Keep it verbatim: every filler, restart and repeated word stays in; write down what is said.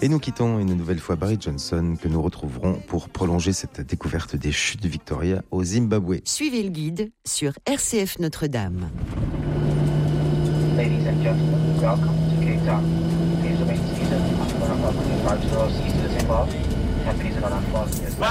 Et nous quittons une nouvelle fois Barry Johnson, que nous retrouverons pour prolonger cette découverte des chutes de Victoria au Zimbabwe. Suivez le guide sur R C F Notre-Dame. Ladies and gentlemen, welcome to Cape Town. Please remain seated until one of our five zero seats is involved, and please do not unfasten your